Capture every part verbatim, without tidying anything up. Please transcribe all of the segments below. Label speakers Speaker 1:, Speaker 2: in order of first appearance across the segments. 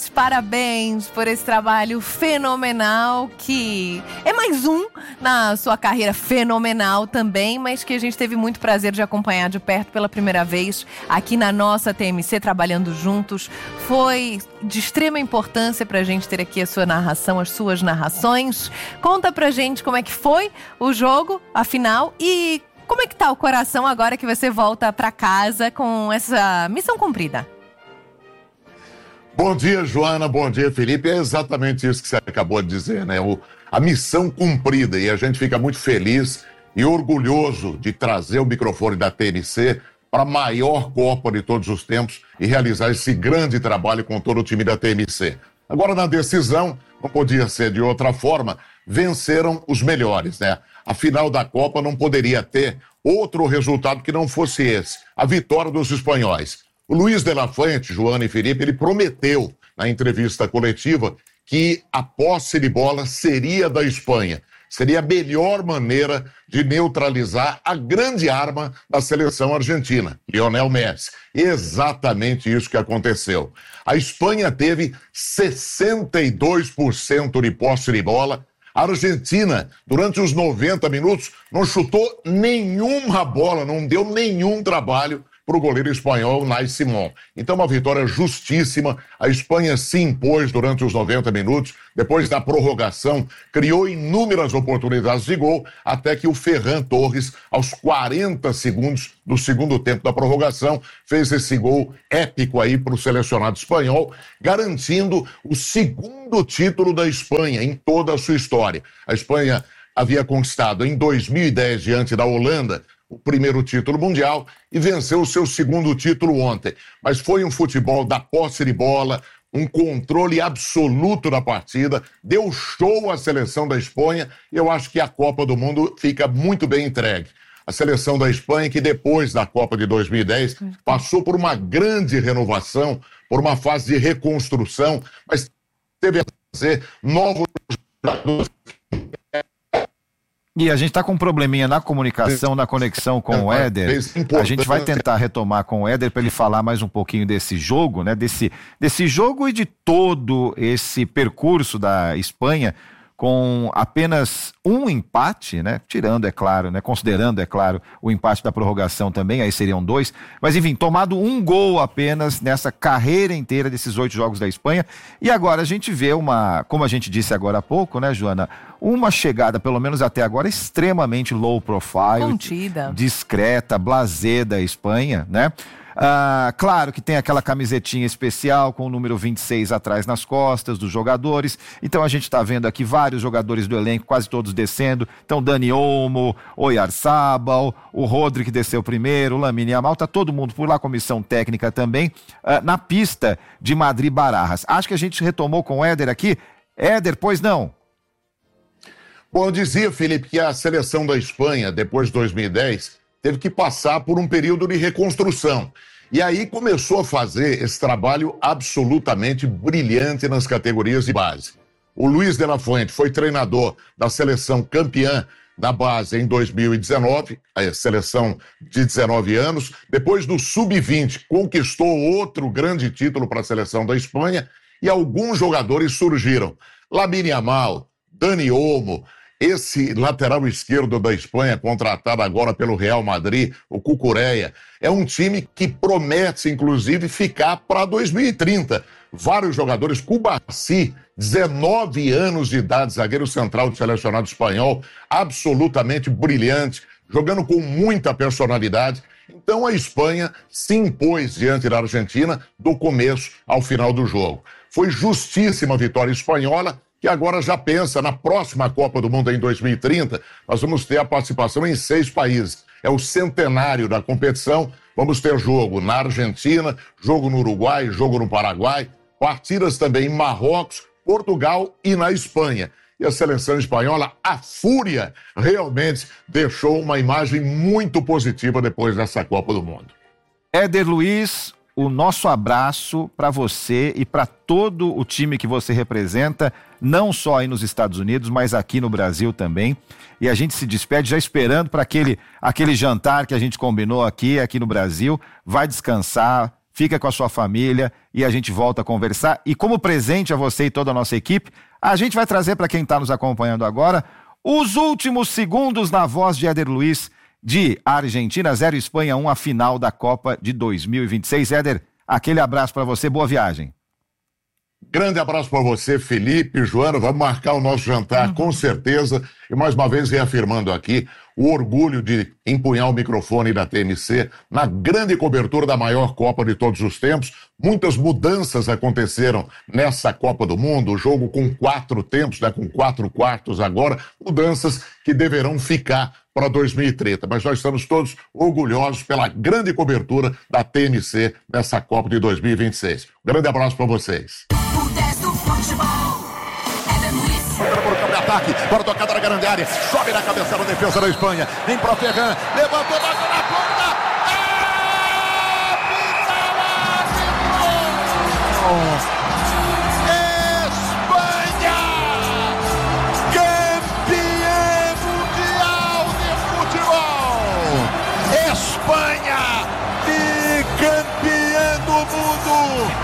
Speaker 1: Luiz, parabéns por esse trabalho fenomenal, que é mais um na sua carreira fenomenal também, mas que a gente teve muito prazer de acompanhar de perto pela primeira vez aqui na nossa T M C, trabalhando juntos. Foi de extrema importância pra gente ter aqui a sua narração, as suas narrações. Conta pra gente como é que foi o jogo, a final, e como é que tá o coração agora que você volta pra casa com essa missão cumprida?
Speaker 2: Bom dia, Joana, bom dia, Felipe. É exatamente isso que você acabou de dizer, né? O, a missão cumprida, e a gente fica muito feliz e orgulhoso de trazer o microfone da T N C para a maior Copa de todos os tempos e realizar esse grande trabalho com todo o time da T M C. Agora, na decisão, não podia ser de outra forma, venceram os melhores, né? A final da Copa não poderia ter outro resultado que não fosse esse, a vitória dos espanhóis. O Luiz de la Fuente, Joana e Felipe, ele prometeu na entrevista coletiva que a posse de bola seria da Espanha. Seria a melhor maneira de neutralizar a grande arma da seleção argentina, Lionel Messi. Exatamente isso que aconteceu. A Espanha teve sessenta e dois por cento de posse de bola. A Argentina, durante os noventa minutos, não chutou nenhuma bola, não deu nenhum trabalho para o goleiro espanhol Unai Simón. Então, uma vitória justíssima. A Espanha se impôs durante os noventa minutos. Depois da prorrogação, criou inúmeras oportunidades de gol, até que o Ferran Torres, aos quarenta segundos do segundo tempo da prorrogação, fez esse gol épico aí para o selecionado espanhol, garantindo o segundo título da Espanha em toda a sua história. A Espanha havia conquistado em dois mil e dez, diante da Holanda, o primeiro título mundial e venceu o seu segundo título ontem. Mas foi um futebol da posse de bola, um controle absoluto da partida, deu show à seleção da Espanha e eu acho que a Copa do Mundo fica muito bem entregue. A seleção da Espanha, que depois da Copa de dois mil e dez passou por uma grande renovação, por uma fase de reconstrução, mas teve a fazer novos jogadores.
Speaker 3: E a gente está com um probleminha na comunicação, na conexão com o Éder. A gente vai tentar retomar com o Éder para ele falar mais um pouquinho desse jogo, né? Desse, desse jogo e de todo esse percurso da Espanha, com apenas um empate, né? Tirando, é claro, né? Considerando, é claro, o empate da prorrogação também, aí seriam dois. Mas, enfim, tomado um gol apenas nessa carreira inteira desses oito jogos da Espanha. E agora a gente vê uma, como a gente disse agora há pouco, né, Joana? Uma chegada, pelo menos até agora, extremamente low profile.
Speaker 1: Contida.
Speaker 3: Discreta, blasé da Espanha, né? Ah, claro que tem aquela camisetinha especial com o número vinte e seis atrás nas costas dos jogadores. Então a gente está vendo aqui vários jogadores do elenco, quase todos descendo. Então Dani Olmo, Oyarzabal, o Rodri que desceu primeiro, o Lamine Yamal, tá todo mundo por lá, comissão técnica também, ah, na pista de Madrid-Barajas. Acho que a gente retomou com o Éder aqui. Éder, pois não?
Speaker 2: Bom, eu dizia, Felipe, que a seleção da Espanha, depois de dois mil e dez, teve que passar por um período de reconstrução. E aí começou a fazer esse trabalho absolutamente brilhante nas categorias de base. O Luiz de la Fuente foi treinador da seleção campeã da base em dois mil e dezenove, a seleção de dezenove anos. Depois do sub vinte, conquistou outro grande título para a seleção da Espanha e alguns jogadores surgiram. Lamine Yamal, Dani Olmo, esse lateral esquerdo da Espanha, contratado agora pelo Real Madrid, o Cucurella, é um time que promete, inclusive, ficar para dois mil e trinta. Vários jogadores, Cubarsí, dezenove anos de idade, zagueiro central do selecionado espanhol, absolutamente brilhante, jogando com muita personalidade. Então a Espanha se impôs diante da Argentina do começo ao final do jogo. Foi justíssima a vitória espanhola, que agora já pensa na próxima Copa do Mundo em dois mil e trinta, nós vamos ter a participação em seis países. É o centenário da competição, vamos ter jogo na Argentina, jogo no Uruguai, jogo no Paraguai, partidas também em Marrocos, Portugal e na Espanha. E a seleção espanhola, a fúria, realmente deixou uma imagem muito positiva depois dessa Copa do Mundo.
Speaker 3: Éder Luiz, o nosso abraço para você e para todo o time que você representa, não só aí nos Estados Unidos, mas aqui no Brasil também. E a gente se despede já esperando para aquele, aquele jantar que a gente combinou aqui, aqui no Brasil. Vai descansar, fica com a sua família e a gente volta a conversar. E como presente a você e toda a nossa equipe, a gente vai trazer para quem está nos acompanhando agora os últimos segundos na voz de Éder Luiz, de Argentina zero, Espanha um, a final da Copa de dois mil e vinte e seis. Éder, aquele abraço para você, boa viagem.
Speaker 2: Grande abraço para você, Felipe, Joana, vamos marcar o nosso jantar, uhum. com certeza, e mais uma vez reafirmando aqui o orgulho de empunhar o microfone da T N C na grande cobertura da maior Copa de todos os tempos. Muitas mudanças aconteceram nessa Copa do Mundo, o jogo com quatro tempos, né, com quatro quartos agora, mudanças que deverão ficar para dois mil e trinta, mas nós estamos todos orgulhosos pela grande cobertura da T N C nessa Copa de dois mil e vinte e seis. Um grande abraço para vocês.
Speaker 4: Por ataque, para tocada na grande área, sobe na cabeça da defesa da Espanha, vem para o Ferran, levantou, bateu na ponta, Espanha, campeã mundial de futebol, Espanha, bicampeã do mundo.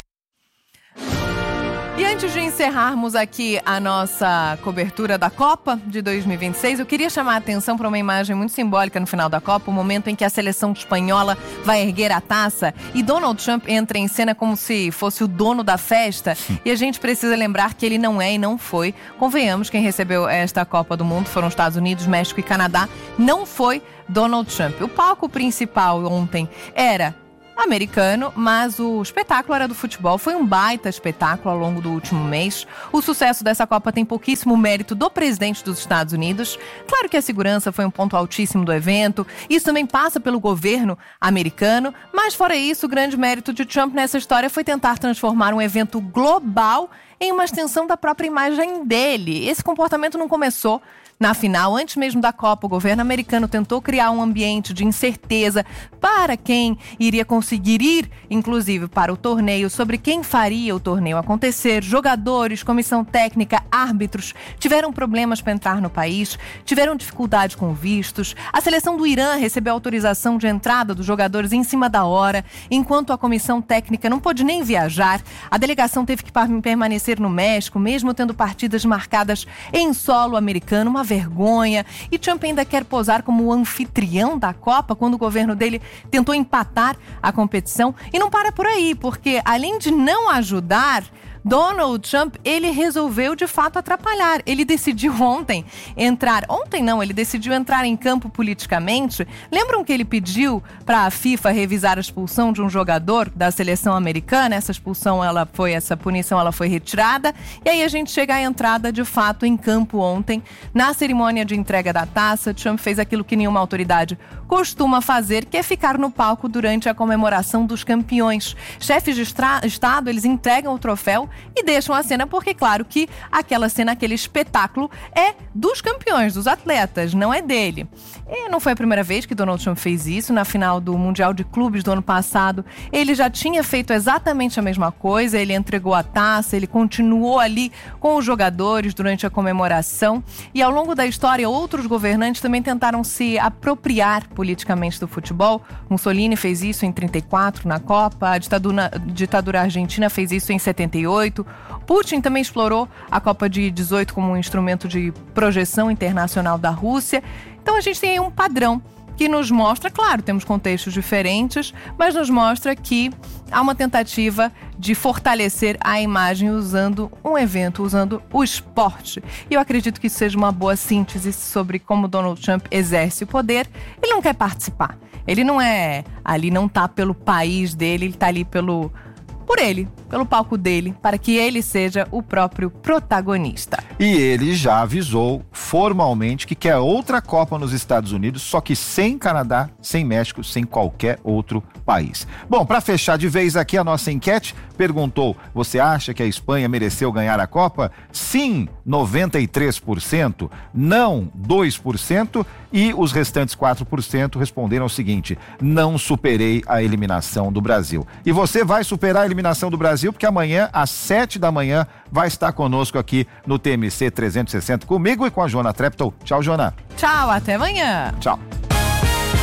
Speaker 1: E antes de encerrarmos aqui a nossa cobertura da Copa de dois mil e vinte e seis, eu queria chamar a atenção para uma imagem muito simbólica no final da Copa, o momento em que a seleção espanhola vai erguer a taça e Donald Trump entra em cena como se fosse o dono da festa. E a gente precisa lembrar que ele não é e não foi. Convenhamos, quem recebeu esta Copa do Mundo foram Estados Unidos, México e Canadá. Não foi Donald Trump. O palco principal ontem era americano, mas o espetáculo era do futebol. Foi um baita espetáculo ao longo do último mês. O sucesso dessa Copa tem pouquíssimo mérito do presidente dos Estados Unidos. Claro que a segurança foi um ponto altíssimo do evento. Isso também passa pelo governo americano. Mas fora isso, o grande mérito de Trump nessa história foi tentar transformar um evento global em uma extensão da própria imagem dele. Esse comportamento não começou na final. Antes mesmo da Copa, o governo americano tentou criar um ambiente de incerteza para quem iria conseguir ir, inclusive para o torneio, sobre quem faria o torneio acontecer. Jogadores, comissão técnica, árbitros tiveram problemas para entrar no país, tiveram dificuldade com vistos. A seleção do Irã recebeu autorização de entrada dos jogadores em cima da hora, enquanto a comissão técnica não pôde nem viajar. A delegação teve que permanecer no México, mesmo tendo partidas marcadas em solo americano, uma vergonha. E Trump ainda quer posar como o anfitrião da Copa, quando o governo dele tentou empatar a competição. E não para por aí, porque além de não ajudar, Donald Trump, ele resolveu de fato atrapalhar. Ele decidiu ontem entrar, ontem não, ele decidiu entrar em campo politicamente. Lembram que ele pediu para a FIFA revisar a expulsão de um jogador da seleção americana? Essa expulsão, ela foi, essa punição, ela foi retirada. E aí a gente chega à entrada de fato em campo ontem. Na cerimônia de entrega da taça, Trump fez aquilo que nenhuma autoridade costuma fazer, que é ficar no palco durante a comemoração dos campeões. Chefes de estra- Estado, eles entregam o troféu e deixam a cena, porque claro que aquela cena, aquele espetáculo é dos campeões, dos atletas, não é dele. E não foi a primeira vez que Donald Trump fez isso. Na final do Mundial de Clubes do ano passado, ele já tinha feito exatamente a mesma coisa. Ele entregou a taça, ele continuou ali com os jogadores durante a comemoração. E ao longo da história, outros governantes também tentaram se apropriar politicamente do futebol. Mussolini fez isso em trinta e quatro na Copa, a ditadura, a ditadura argentina fez isso em setenta e oito. Putin também explorou a Copa de dezoito como um instrumento de projeção internacional da Rússia. Então a gente tem aí um padrão que nos mostra, claro, temos contextos diferentes, mas nos mostra que há uma tentativa de fortalecer a imagem usando um evento, usando o esporte. E eu acredito que isso seja uma boa síntese sobre como Donald Trump exerce o poder. Ele não quer participar. Ele não é ali, não tá pelo país dele, ele tá ali pelo... por ele, pelo palco dele, para que ele seja o próprio protagonista.
Speaker 3: E ele já avisou formalmente que quer outra Copa nos Estados Unidos, só que sem Canadá, sem México, sem qualquer outro país. Bom, para fechar de vez aqui a nossa enquete, perguntou: você acha que a Espanha mereceu ganhar a Copa? Sim, noventa e três por cento, não, dois por cento, e os restantes quatro por cento responderam o seguinte: não superei a eliminação do Brasil. E você vai superar a eliminação do Brasil, porque amanhã, às sete da manhã, vai estar conosco aqui no T M C trezentos e sessenta, comigo e com a Joana Treptow. Tchau, Joana.
Speaker 1: Tchau, até amanhã.
Speaker 3: Tchau.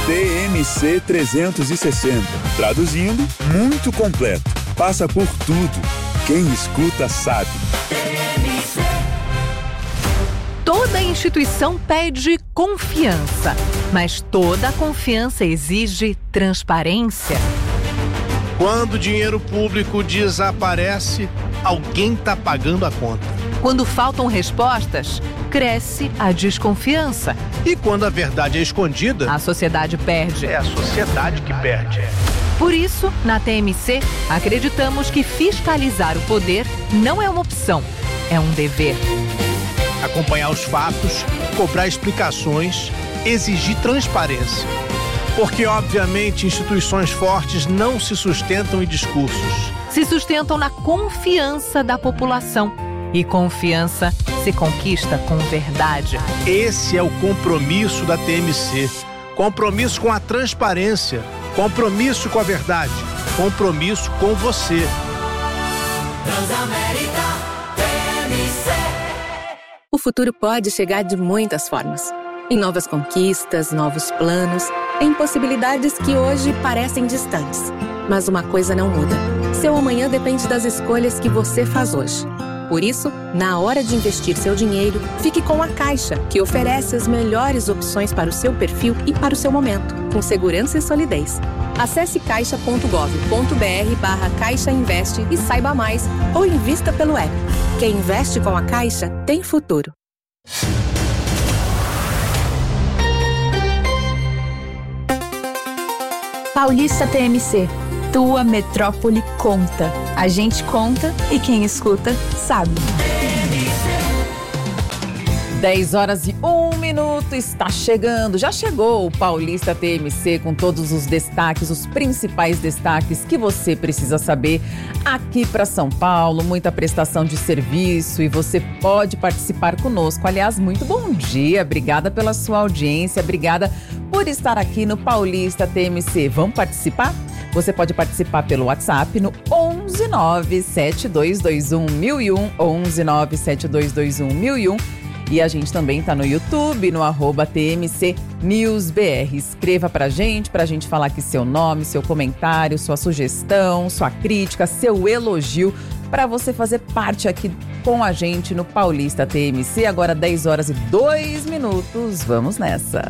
Speaker 5: T M C trezentos e sessenta. Traduzindo, muito completo. Passa por tudo. Quem escuta sabe.
Speaker 1: Toda instituição pede confiança, mas toda confiança exige transparência.
Speaker 6: Quando o dinheiro público desaparece, alguém está pagando a conta.
Speaker 1: Quando faltam respostas, cresce a desconfiança.
Speaker 6: E quando a verdade é escondida,
Speaker 1: a sociedade perde.
Speaker 6: É a sociedade que perde.
Speaker 1: Por isso, na T M C, acreditamos que fiscalizar o poder não é uma opção, é um dever.
Speaker 6: Acompanhar os fatos, cobrar explicações, exigir transparência. Porque, obviamente, instituições fortes não se sustentam em discursos.
Speaker 1: Se sustentam na confiança da população. E confiança se conquista com verdade.
Speaker 6: Esse é o compromisso da T M C. Compromisso com a transparência. Compromisso com a verdade. Compromisso com você.
Speaker 7: Transamérica T M C.
Speaker 8: O futuro pode chegar de muitas formas. Em novas conquistas, novos planos, em possibilidades que hoje parecem distantes. Mas uma coisa não muda. Seu amanhã depende das escolhas que você faz hoje. Por isso, na hora de investir seu dinheiro, fique com a Caixa, que oferece as melhores opções para o seu perfil e para o seu momento, com segurança e solidez. Acesse caixa ponto gov ponto br barra Caixa Investe e saiba mais, ou invista pelo app. Quem investe com a Caixa tem futuro.
Speaker 9: Paulista T M C. Tua metrópole conta. A gente conta e quem escuta sabe.
Speaker 10: dez horas e um minuto, está chegando, já chegou o Paulista T M C com todos os destaques, os principais destaques que você precisa saber aqui para São Paulo, muita prestação de serviço e você pode participar conosco. Aliás, muito bom dia, obrigada pela sua audiência, obrigada por estar aqui no Paulista T M C. Vamos participar? Você pode participar pelo WhatsApp no onze nove sete dois dois um mil e um, onze nove sete dois dois um mil e um. E a gente também está no YouTube, no arroba T M C News B R. Escreva pra gente, pra gente falar aqui seu nome, seu comentário, sua sugestão, sua crítica, seu elogio, para você fazer parte aqui com a gente no Paulista T M C. Agora dez horas e dois minutos, vamos nessa.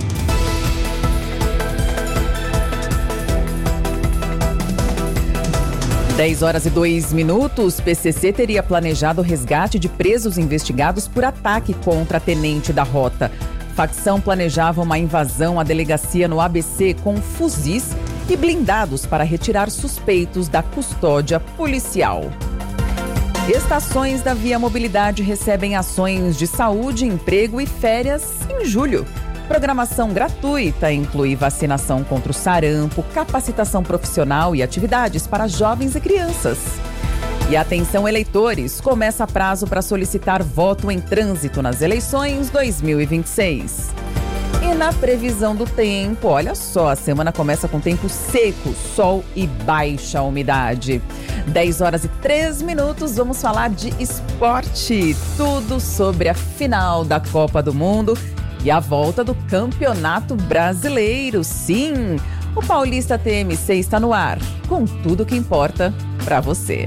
Speaker 10: dez horas e dois minutos, P C C teria planejado o resgate de presos investigados por ataque contra a tenente da rota. Facção planejava uma invasão à delegacia no A B C com fuzis e blindados para retirar suspeitos da custódia policial. Estações da Via Mobilidade recebem ações de saúde, emprego e férias em julho. Programação gratuita inclui vacinação contra o sarampo, capacitação profissional e atividades para jovens e crianças. E atenção eleitores, começa prazo para solicitar voto em trânsito nas eleições dois mil e vinte e seis. E na previsão do tempo, olha só, a semana começa com tempo seco, sol e baixa umidade. dez horas e três minutos, vamos falar de esporte. Tudo sobre a final da Copa do Mundo e a volta do Campeonato Brasileiro. Sim, o Paulista T M C está no ar, com tudo que importa para você.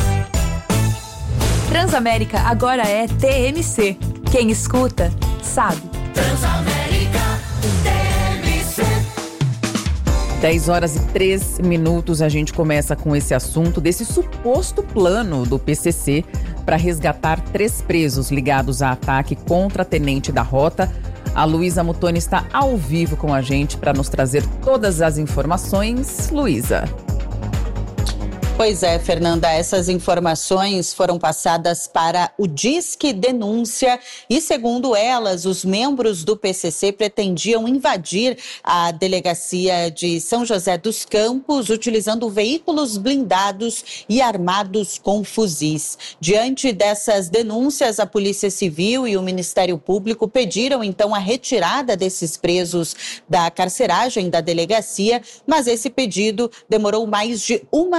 Speaker 9: Transamérica agora é T M C. Quem escuta, sabe.
Speaker 7: Transamérica T M C.
Speaker 10: dez horas e três minutos, a gente começa com esse assunto desse suposto plano do P C C para resgatar três presos ligados a ataque contra a tenente da rota. A Luísa Mutoni está ao vivo com a gente para nos trazer todas as informações. Luísa.
Speaker 11: Pois é, Fernanda, essas informações foram passadas para o Disque Denúncia e, segundo elas, os membros do P C C pretendiam invadir a delegacia de São José dos Campos utilizando veículos blindados e armados com fuzis. Diante dessas denúncias, a Polícia Civil e o Ministério Público pediram, então, a retirada desses presos da carceragem da delegacia, mas esse pedido demorou mais de uma semana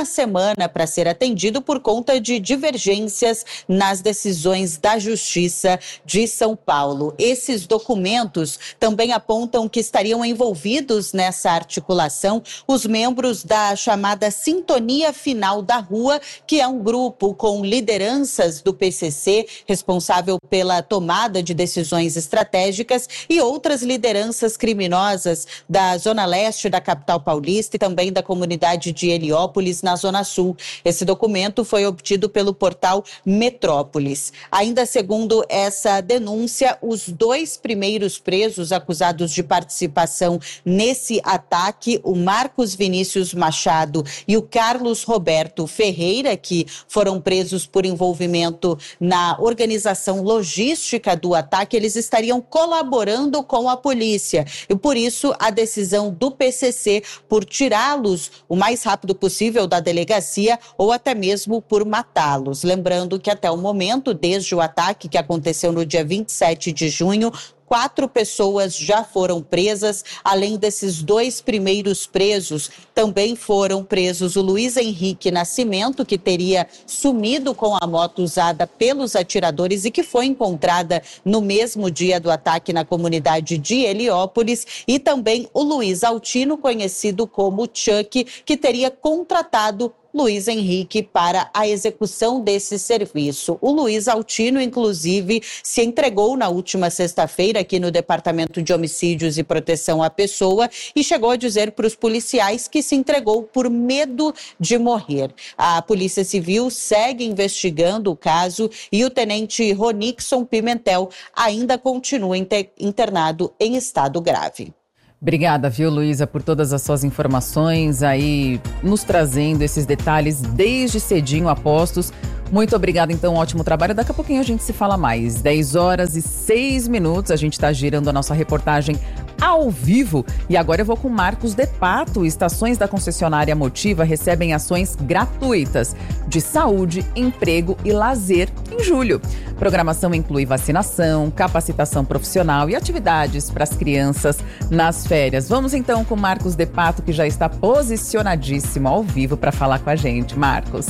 Speaker 11: semana para ser atendido por conta de divergências nas decisões da Justiça de São Paulo. Esses documentos também apontam que estariam envolvidos nessa articulação os membros da chamada Sintonia Final da Rua, que é um grupo com lideranças do P C C, responsável pela tomada de decisões estratégicas, e outras lideranças criminosas da Zona Leste da capital paulista e também da comunidade de Heliópolis, na Zona Sul. Esse documento foi obtido pelo portal Metrópolis. Ainda segundo essa denúncia, os dois primeiros presos acusados de participação nesse ataque, o Marcos Vinícius Machado e o Carlos Roberto Ferreira, que foram presos por envolvimento na organização logística do ataque, eles estariam colaborando com a polícia. E por isso a decisão do P C C por tirá-los o mais rápido possível da delegacia ou até mesmo por matá-los. Lembrando que até o momento, desde o ataque que aconteceu no dia vinte e sete de junho, quatro pessoas já foram presas. Além desses dois primeiros presos, também foram presos o Luiz Henrique Nascimento, que teria sumido com a moto usada pelos atiradores e que foi encontrada no mesmo dia do ataque na comunidade de Heliópolis, e também o Luiz Altino, conhecido como Chuck, que teria contratado Luiz Henrique para a execução desse serviço. O Luiz Altino, inclusive, se entregou na última sexta-feira aqui no Departamento de Homicídios e Proteção à Pessoa e chegou a dizer para os policiais que se entregou por medo de morrer. A Polícia Civil segue investigando o caso e o tenente Ronixon Pimentel ainda continua internado em estado grave.
Speaker 10: Obrigada, viu, Luísa, por todas as suas informações aí, nos trazendo esses detalhes desde cedinho a postos. Muito obrigada, então, ótimo trabalho. Daqui a pouquinho a gente se fala mais. dez horas e seis minutos, a gente está girando a nossa reportagem ao vivo. E agora eu vou com Marcos de Pato. Estações da concessionária Motiva recebem ações gratuitas de saúde, emprego e lazer em julho. Programação inclui vacinação, capacitação profissional e atividades para as crianças nas férias. Vamos então com Marcos de Pato, que já está posicionadíssimo ao vivo para falar com a gente. Marcos.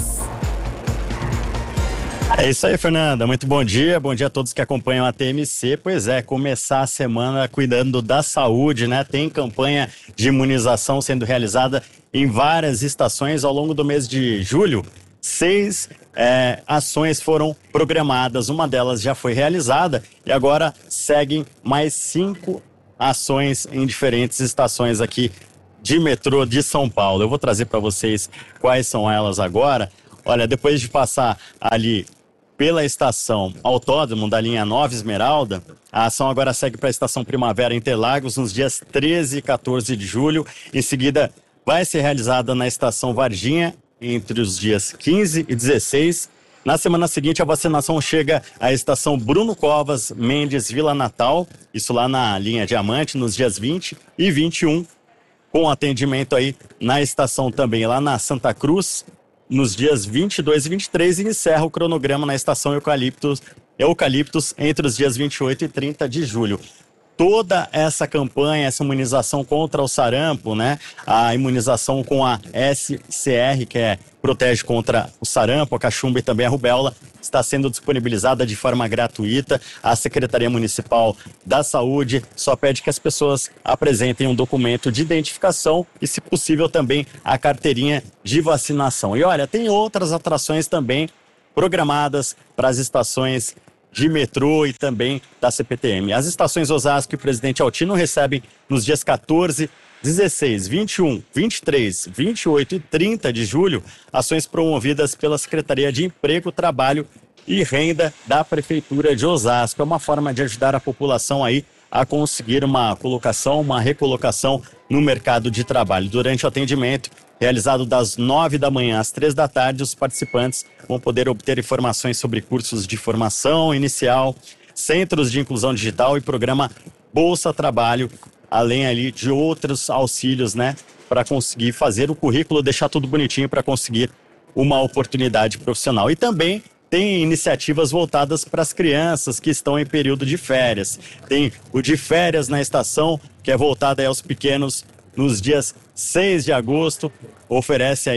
Speaker 12: É isso aí, Fernanda. Muito bom dia. Bom dia a todos que acompanham a T M C. Pois é, começar a semana cuidando da saúde, né? Tem campanha de imunização sendo realizada em várias estações ao longo do mês de julho. Seis é, ações foram programadas, uma delas já foi realizada e agora seguem mais cinco ações em diferentes estações aqui de metrô de São Paulo. Eu vou trazer para vocês quais são elas agora. Olha, depois de passar ali pela estação Autódromo da linha nove Esmeralda, a ação agora segue para a estação Primavera Interlagos nos dias treze e quatorze de julho. Em seguida, vai ser realizada na estação Varginha entre os dias quinze e dezesseis. Na semana seguinte, a vacinação chega à estação Bruno Covas Mendes Vila Natal, isso lá na linha Diamante, nos dias vinte e vinte e um, com atendimento aí na estação também lá na Santa Cruz, nos dias vinte e dois e vinte e três, e encerra o cronograma na estação Eucaliptos, Eucaliptos entre os dias vinte e oito e trinta de julho. Toda essa campanha, essa imunização contra o sarampo, né? A imunização com a S C R, que é, protege contra o sarampo, a cachumba e também a rubéola, está sendo disponibilizada de forma gratuita. A Secretaria Municipal da Saúde só pede que as pessoas apresentem um documento de identificação e, se possível, também a carteirinha de vacinação. E olha, tem outras atrações também programadas para as estações de metrô e também da C P T M. As estações Osasco e Presidente Altino recebem nos dias quatorze, dezesseis, vinte e um, vinte e três, vinte e oito e trinta de julho, ações promovidas pela Secretaria de Emprego, Trabalho e Renda da Prefeitura de Osasco. É uma forma de ajudar a população aí a conseguir uma colocação, uma recolocação no mercado de trabalho. Durante o atendimento, realizado das nove da manhã às três da tarde, os participantes vão poder obter informações sobre cursos de formação inicial, centros de inclusão digital e programa Bolsa Trabalho, além ali de outros auxílios, né, para conseguir fazer o currículo, deixar tudo bonitinho para conseguir uma oportunidade profissional. E também tem iniciativas voltadas para as crianças que estão em período de férias. Tem o de férias na estação, que é voltado aí aos pequenos, nos dias seis de agosto, oferece aí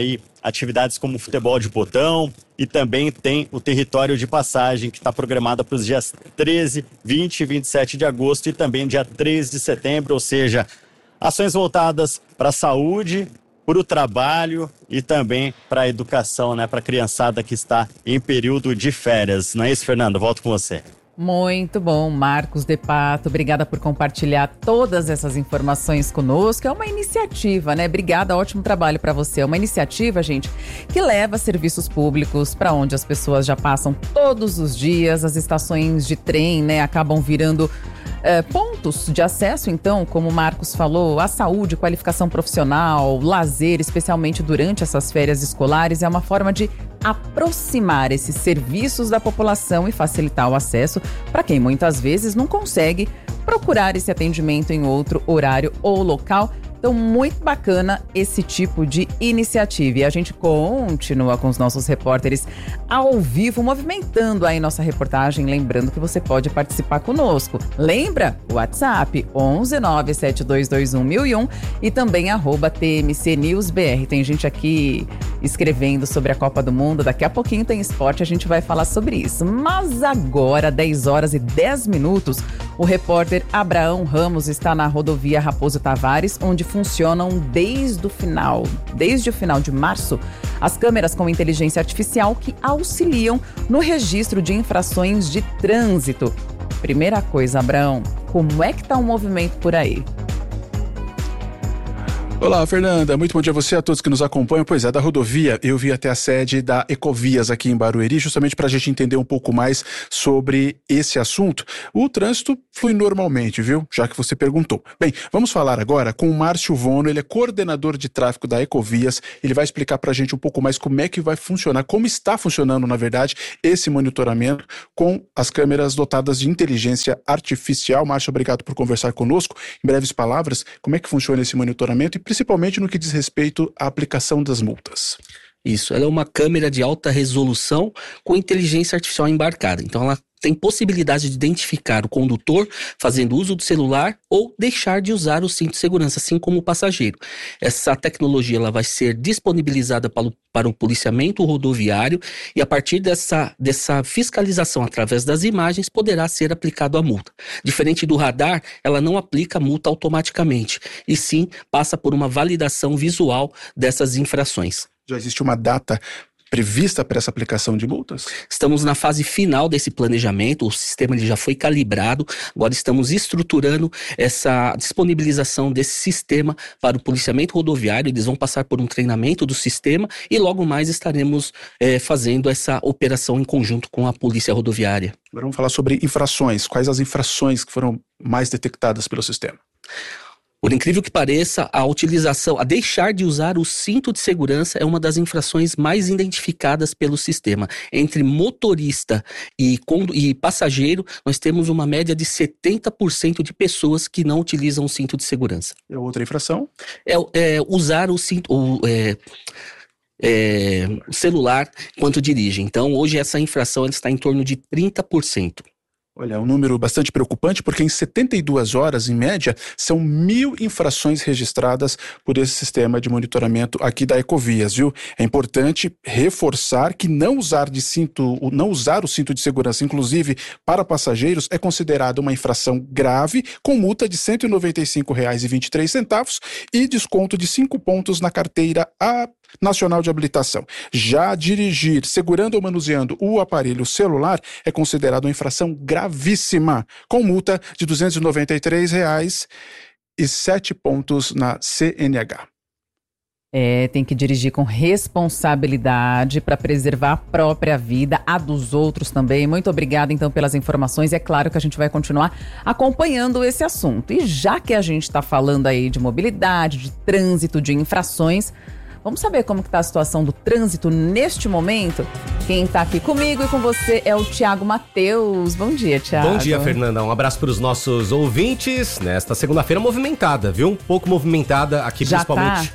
Speaker 12: atividades como futebol de botão e também tem o território de passagem que está programado para os dias treze, vinte e vinte e sete de agosto e também dia três de setembro, ou seja, ações voltadas para a saúde, para o trabalho e também para a educação, né, para a criançada que está em período de férias. Não é isso, Fernando? Volto com você.
Speaker 10: Muito bom, Marcos de Pato, obrigada por compartilhar todas essas informações conosco. É uma iniciativa, né? Obrigada, ótimo trabalho para você. É uma iniciativa, gente, que leva serviços públicos para onde as pessoas já passam todos os dias. As estações de trem, né, acabam virando É, pontos de acesso, então, como o Marcos falou, a saúde, qualificação profissional, lazer, especialmente durante essas férias escolares, é uma forma de aproximar esses serviços da população e facilitar o acesso para quem muitas vezes não consegue procurar esse atendimento em outro horário ou local. Então, muito bacana esse tipo de iniciativa. E a gente continua com os nossos repórteres ao vivo, movimentando aí nossa reportagem. Lembrando que você pode participar conosco. Lembra? WhatsApp onze nove sete dois dois um mil e um e também arroba T M C News B R. Tem gente aqui escrevendo sobre a Copa do Mundo. Daqui a pouquinho tem esporte, a gente vai falar sobre isso. Mas agora, dez horas e dez minutos, o repórter Abraão Ramos está na rodovia Raposo Tavares, onde funcionam desde o final, desde o final de março, as câmeras com inteligência artificial que auxiliam no registro de infrações de trânsito. Primeira coisa, Abraão, como é que está o movimento por aí?
Speaker 13: Olá, Fernanda. Muito bom dia a você, a todos que nos acompanham. Pois é, da rodovia, eu vi até a sede da Ecovias aqui em Barueri, justamente para a gente entender um pouco mais sobre esse assunto. O trânsito flui normalmente, viu? Já que você perguntou. Bem, vamos falar agora com o Márcio Vono, ele é coordenador de tráfego da Ecovias. Ele vai explicar para a gente um pouco mais como é que vai funcionar, como está funcionando, na verdade, esse monitoramento com as câmeras dotadas de inteligência artificial. Márcio, obrigado por conversar conosco. Em breves palavras, como é que funciona esse monitoramento e principalmente no que diz respeito à aplicação das multas.
Speaker 14: Isso, ela é uma câmera de alta resolução com inteligência artificial embarcada. Então ela tem possibilidade de identificar o condutor fazendo uso do celular ou deixar de usar o cinto de segurança, assim como o passageiro. Essa tecnologia ela vai ser disponibilizada para o, para o policiamento rodoviário e a partir dessa, dessa fiscalização através das imagens poderá ser aplicado a multa. Diferente do radar, ela não aplica a multa automaticamente e sim passa por uma validação visual dessas infrações.
Speaker 13: Já existe uma data prevista para essa aplicação de multas?
Speaker 14: Estamos na fase final desse planejamento, o sistema ele já foi calibrado, agora estamos estruturando essa disponibilização desse sistema para o policiamento rodoviário. Eles vão passar por um treinamento do sistema e logo mais estaremos é, fazendo essa operação em conjunto com a polícia rodoviária.
Speaker 13: Agora vamos falar sobre infrações. Quais as infrações que foram mais detectadas pelo sistema?
Speaker 14: Por incrível que pareça, a utilização, a deixar de usar o cinto de segurança é uma das infrações mais identificadas pelo sistema. Entre motorista e, e passageiro, nós temos uma média de setenta por cento de pessoas que não utilizam o cinto de segurança.
Speaker 13: E outra infração?
Speaker 14: É, é usar o cinto... O, é, é, o celular enquanto dirige. Então, hoje essa infração ela está em torno de trinta por cento.
Speaker 13: Olha, é um número bastante preocupante, porque em setenta e duas horas, em média, são mil infrações registradas por esse sistema de monitoramento aqui da Ecovias, viu? É importante reforçar que não usar, de cinto, não usar o cinto de segurança, inclusive para passageiros, é considerado uma infração grave, com multa de cento e noventa e cinco reais e vinte e três centavos e desconto de cinco pontos na carteira a Nacional de Habilitação. Já dirigir segurando ou manuseando o aparelho celular é considerado uma infração gravíssima, com multa de duzentos e noventa e três reais e sete pontos na C N H.
Speaker 10: É, tem que dirigir com responsabilidade para preservar a própria vida, a dos outros também. Muito obrigada, então, pelas informações. É claro que a gente vai continuar acompanhando esse assunto. E já que a gente está falando aí de mobilidade, de trânsito, de infrações, vamos saber como que está a situação do trânsito neste momento? Quem está aqui comigo e com você é o Tiago Mateus. Bom dia, Tiago.
Speaker 15: Bom dia, Fernanda. Um abraço para os nossos ouvintes. Nesta segunda-feira movimentada, viu? Um pouco movimentada aqui,
Speaker 10: Já
Speaker 15: principalmente...
Speaker 10: Tá?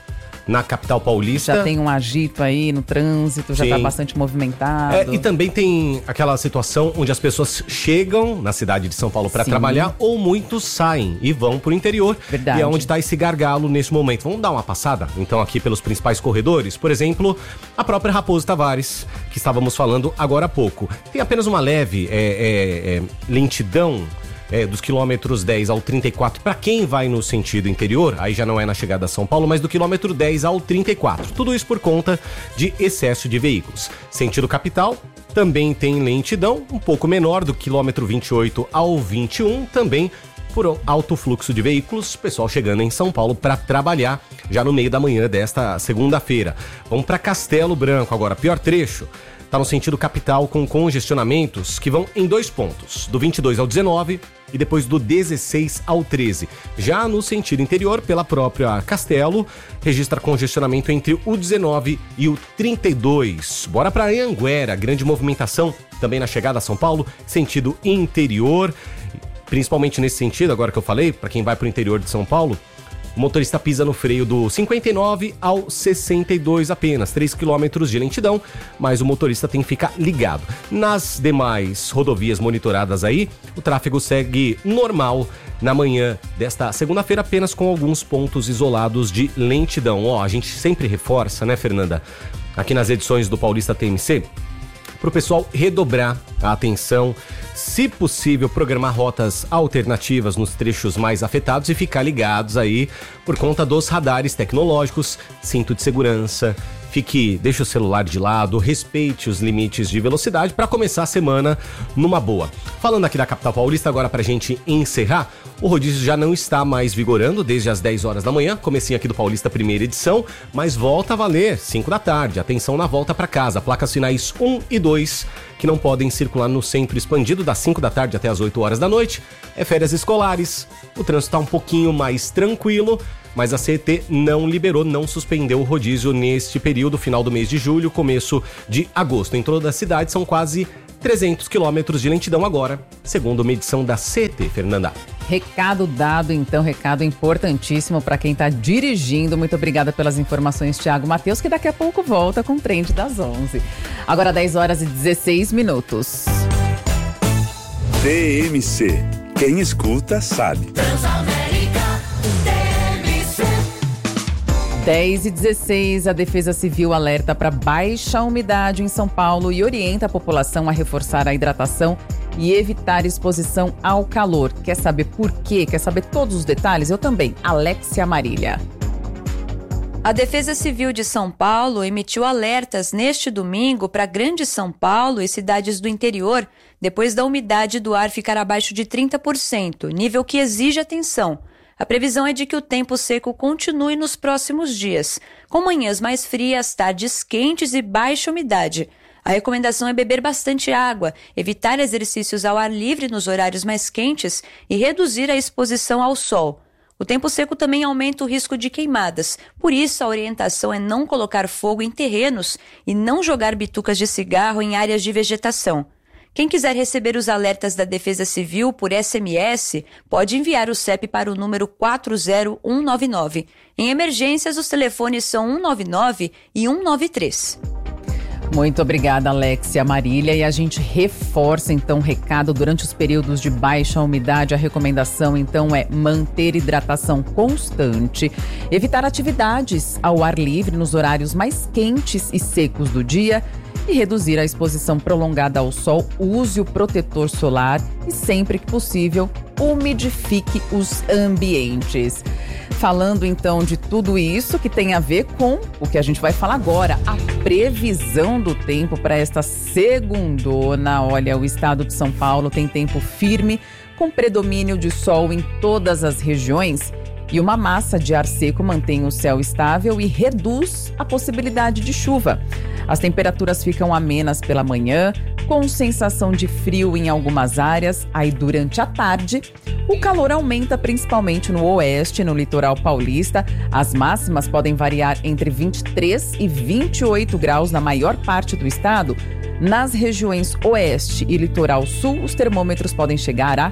Speaker 15: na capital paulista.
Speaker 10: Já tem um agito aí no trânsito, já está bastante movimentado.
Speaker 15: É, e também tem aquela situação onde as pessoas chegam na cidade de São Paulo para trabalhar, ou muitos saem e vão para o interior.
Speaker 10: Verdade.
Speaker 15: E é onde está esse gargalo nesse momento. Vamos dar uma passada, então, aqui pelos principais corredores. Por exemplo, a própria Raposo Tavares, que estávamos falando agora há pouco. Tem apenas uma leve é, é, é, lentidão É, dos quilômetros dez ao trinta e quatro, para quem vai no sentido interior, aí já não é na chegada a São Paulo, mas do quilômetro dez ao trinta e quatro. Tudo isso por conta de excesso de veículos. Sentido capital, também tem lentidão, um pouco menor, do quilômetro vinte e oito ao vinte e um, também por alto fluxo de veículos, pessoal chegando em São Paulo para trabalhar já no meio da manhã desta segunda-feira. Vamos para Castelo Branco agora, pior trecho. Está no sentido capital com congestionamentos que vão em dois pontos, do vinte e dois ao dezenove e depois do dezesseis ao treze. Já no sentido interior, pela própria Castelo, registra congestionamento entre o dezenove e o trinta e dois. Bora para Anhanguera, grande movimentação também na chegada a São Paulo, sentido interior, principalmente nesse sentido, agora que eu falei, para quem vai para o interior de São Paulo. O motorista pisa no freio do cinquenta e nove ao sessenta e dois apenas, três quilômetros de lentidão, mas o motorista tem que ficar ligado. Nas demais rodovias monitoradas aí, o tráfego segue normal na manhã desta segunda-feira, apenas com alguns pontos isolados de lentidão. Ó, a gente sempre reforça, né, Fernanda, aqui nas edições do Paulista T M C, para o pessoal redobrar a atenção, se possível, programar rotas alternativas nos trechos mais afetados e ficar ligados aí por conta dos radares tecnológicos, cinto de segurança. Fique, deixe o celular de lado, respeite os limites de velocidade para começar a semana numa boa. Falando aqui da capital paulista, agora pra gente encerrar, o rodízio já não está mais vigorando desde as dez horas da manhã, comecinho aqui do Paulista primeira edição, mas volta a valer cinco da tarde. Atenção na volta para casa, placas finais um e dois, que não podem circular no centro expandido das cinco da tarde até as oito horas da noite. É férias escolares, o trânsito está um pouquinho mais tranquilo, mas a C E T não liberou, não suspendeu o rodízio neste período, final do mês de julho, começo de agosto. Em toda a cidade são quase trezentos quilômetros de lentidão agora, segundo medição da C E T, Fernanda.
Speaker 10: Recado dado, então, recado importantíssimo para quem está dirigindo. Muito obrigada pelas informações, Thiago Matheus, que daqui a pouco volta com o Trend das onze. Agora dez horas e dezesseis minutos.
Speaker 5: T M C. Quem escuta sabe.
Speaker 10: dez e dezesseis, a Defesa Civil alerta para baixa umidade em São Paulo e orienta a população a reforçar a hidratação e evitar exposição ao calor. Quer saber por quê? Quer saber todos os detalhes? Eu também. Alexia Marília.
Speaker 16: A Defesa Civil de São Paulo emitiu alertas neste domingo para Grande São Paulo e cidades do interior, depois da umidade do ar ficar abaixo de trinta por cento, nível que exige atenção. A previsão é de que o tempo seco continue nos próximos dias, com manhãs mais frias, tardes quentes e baixa umidade. A recomendação é beber bastante água, evitar exercícios ao ar livre nos horários mais quentes e reduzir a exposição ao sol. O tempo seco também aumenta o risco de queimadas, por isso a orientação é não colocar fogo em terrenos e não jogar bitucas de cigarro em áreas de vegetação. Quem quiser receber os alertas da Defesa Civil por S M S, pode enviar o C E P para o número quatro zero um nove nove. Em emergências, os telefones são um nove nove e um nove três.
Speaker 10: Muito obrigada, Alexia Marília. E a gente reforça, então, o recado durante os períodos de baixa umidade. A recomendação, então, é manter hidratação constante, evitar atividades ao ar livre nos horários mais quentes e secos do dia e reduzir a exposição prolongada ao sol. Use o protetor solar e, sempre que possível, umidifique os ambientes. Falando então de tudo isso que tem a ver com o que a gente vai falar agora, a previsão do tempo para esta segundona. Olha, o estado de São Paulo tem tempo firme, com predomínio de sol em todas as regiões, e uma massa de ar seco mantém o céu estável e reduz a possibilidade de chuva. As temperaturas ficam amenas pela manhã, com sensação de frio em algumas áreas. Aí, durante a tarde, o calor aumenta principalmente no oeste e no litoral paulista. As máximas podem variar entre vinte e três e vinte e oito graus na maior parte do estado. Nas regiões oeste e litoral sul, os termômetros podem chegar a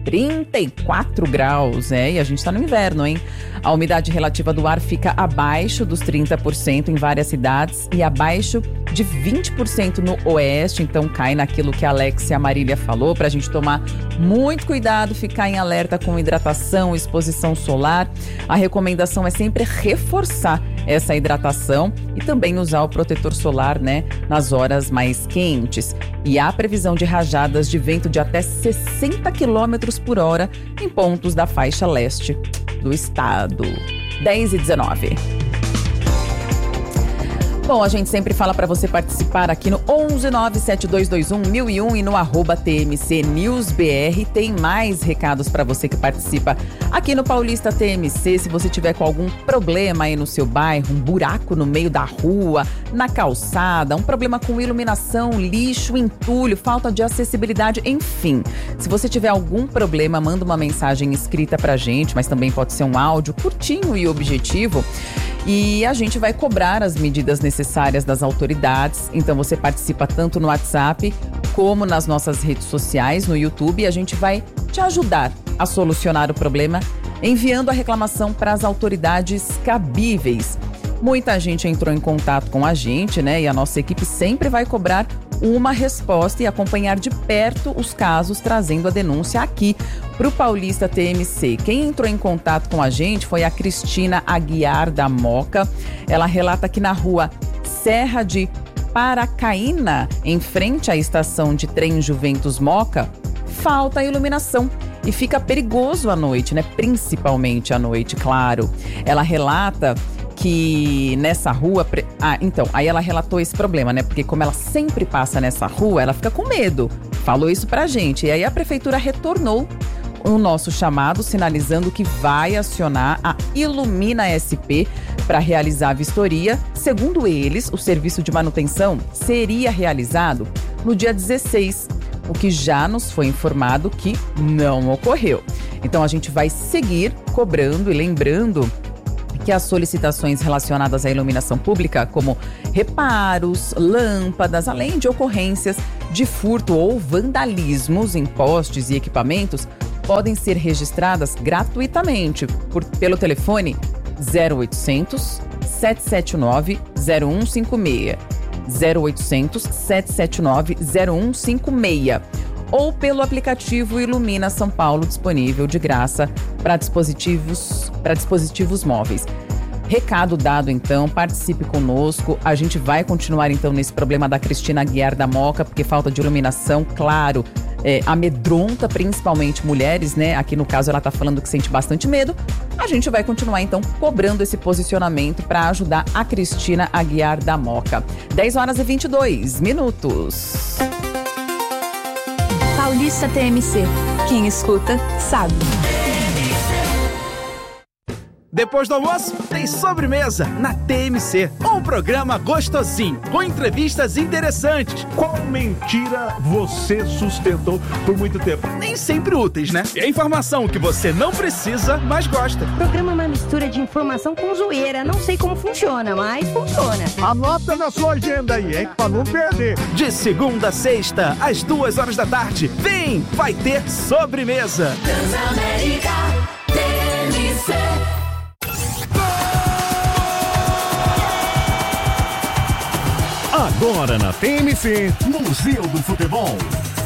Speaker 10: trinta e quatro graus, é, e a gente tá no inverno, hein? A umidade relativa do ar fica abaixo dos trinta por cento em várias cidades e abaixo de vinte por cento no oeste, então cai naquilo que a Alex e a Marília falou, pra gente tomar muito cuidado, ficar em alerta com hidratação, exposição solar. A recomendação é sempre reforçar essa hidratação e também usar o protetor solar, né, nas horas mais quentes. E há previsão de rajadas de vento de até sessenta quilômetros por hora em pontos da faixa leste do estado. dez e dezenove. Bom, a gente sempre fala para você participar aqui no onze nove sete dois dois um mil e um e no arroba T M C News B R. Tem mais recados para você que participa aqui no Paulista T M C. Se você tiver com algum problema aí no seu bairro, um buraco no meio da rua, na calçada, um problema com iluminação, lixo, entulho, falta de acessibilidade, enfim. Se você tiver algum problema, manda uma mensagem escrita pra gente, mas também pode ser um áudio curtinho e objetivo. E a gente vai cobrar as medidas necessárias das autoridades. Então você participa tanto no WhatsApp como nas nossas redes sociais, no YouTube. E a gente vai te ajudar a solucionar o problema enviando a reclamação para as autoridades cabíveis. Muita gente entrou em contato com a gente, né? E a nossa equipe sempre vai cobrar uma resposta e acompanhar de perto os casos, trazendo a denúncia aqui para o Paulista T M C. Quem entrou em contato com a gente foi a Cristina Aguiar da Moca. Ela relata que na rua Serra de Paracaína, em frente à estação de trem Juventus Moca, falta iluminação. E fica perigoso à noite, né? Principalmente à noite, claro. Ela relata que nessa rua... Ah, então, aí ela relatou esse problema, né? Porque como ela sempre passa nessa rua, ela fica com medo. Falou isso pra gente. E aí a prefeitura retornou o nosso chamado, sinalizando que vai acionar a Ilumina S P para realizar a vistoria. Segundo eles, o serviço de manutenção seria realizado no dia dezesseis, o que já nos foi informado que não ocorreu. Então a gente vai seguir cobrando e lembrando que as solicitações relacionadas à iluminação pública, como reparos, lâmpadas, além de ocorrências de furto ou vandalismos em postes e equipamentos, podem ser registradas gratuitamente por, pelo telefone zero oitocentos, sete sete nove, zero um cinco seis, zero oitocentos, sete sete nove, zero um cinco seis, ou pelo aplicativo Ilumina São Paulo, disponível de graça para dispositivos, para dispositivos móveis. Recado dado, então, participe conosco. A gente vai continuar, então, nesse problema da Cristina Aguiar da Moca, porque falta de iluminação, claro, é, amedronta principalmente mulheres, né? Aqui no caso ela tá falando que sente bastante medo. A gente vai continuar, então, cobrando esse posicionamento para ajudar a Cristina Aguiar da Moca. dez horas e vinte e dois minutos.
Speaker 9: Paulista T M C. Quem escuta, sabe.
Speaker 17: Depois do almoço, tem sobremesa na T M C. Um programa gostosinho, com entrevistas interessantes.
Speaker 18: Qual mentira você sustentou por muito tempo?
Speaker 17: Nem sempre úteis, né? É informação que você não precisa, mas gosta.
Speaker 19: O programa é uma mistura de informação com zoeira. Não sei como funciona, mas funciona.
Speaker 18: Anota na sua agenda aí, hein? Pra não perder.
Speaker 17: De segunda a sexta, às duas horas da tarde. Vem, vai ter sobremesa.
Speaker 7: Transamérica T M C.
Speaker 20: Agora na T M C, Museu do Futebol.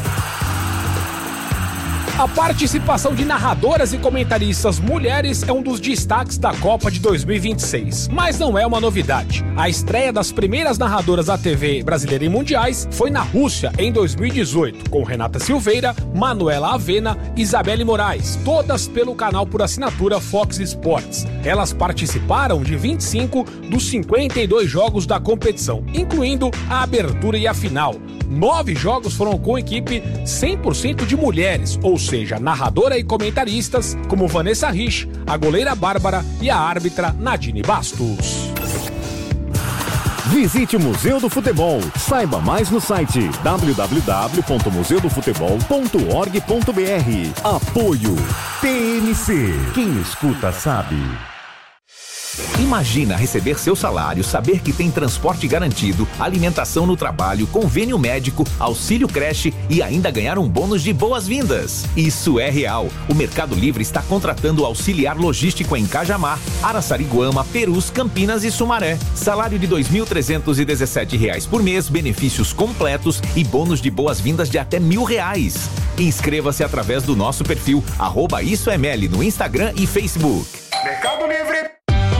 Speaker 21: A participação de narradoras e comentaristas mulheres é um dos destaques da Copa de dois mil e vinte e seis. Mas não é uma novidade. A estreia das primeiras narradoras da T V brasileira em mundiais foi na Rússia em dois mil e dezoito, com Renata Silveira, Manuela Avena e Isabelle Moraes, todas pelo canal por assinatura Fox Sports. Elas participaram de vinte e cinco dos cinquenta e dois jogos da competição, incluindo a abertura e a final. Nove jogos foram com equipe cem por cento de mulheres, ou seja, narradora e comentaristas como Vanessa Rich, a goleira Bárbara e a árbitra Nadine Bastos.
Speaker 20: Visite o Museu do Futebol. Saiba mais no site w w w ponto museu do futebol ponto org ponto b r. Apoio T M C. Quem escuta sabe.
Speaker 2: Imagina receber seu salário, saber que tem transporte garantido, alimentação no trabalho, convênio médico, auxílio creche e ainda ganhar um bônus de boas-vindas. Isso é real. O Mercado Livre está contratando auxiliar logístico em Cajamar, Araçariguama, Perus, Campinas e Sumaré. Salário de dois mil trezentos e dezessete reais por mês, benefícios completos e bônus de boas-vindas de até mil reais. Inscreva-se através do nosso perfil arroba Isso é Meli no Instagram e Facebook.
Speaker 22: Mercado Livre.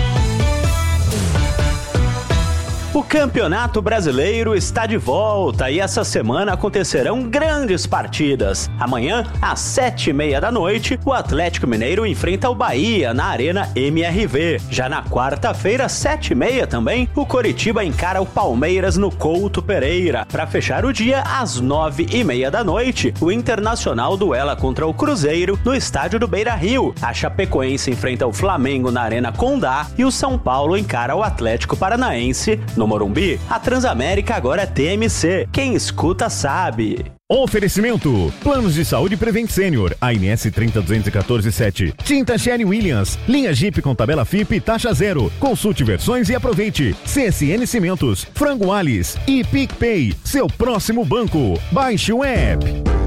Speaker 22: O Campeonato Brasileiro está de volta e essa semana acontecerão grandes partidas. Amanhã, às sete e meia da noite, o Atlético Mineiro enfrenta o Bahia na Arena M R V. Já na quarta-feira, às sete e meia também, o Coritiba encara o Palmeiras no Couto Pereira. Para fechar o dia, às nove e meia da noite, o Internacional duela contra o Cruzeiro no estádio do Beira-Rio. A Chapecoense enfrenta o Flamengo na Arena Condá e o São Paulo encara o Atlético Paranaense no Morumbi. A Transamérica agora é T M C. Quem escuta sabe.
Speaker 20: Oferecimento: Planos de Saúde Prevent Senior, A N S trinta duzentos e quatorze sete. Tinta Sherwin Williams, linha Jeep com tabela F I P e taxa zero. Consulte versões e aproveite. C S N Cimentos, Frango Alice e PicPay, seu próximo banco. Baixe o app.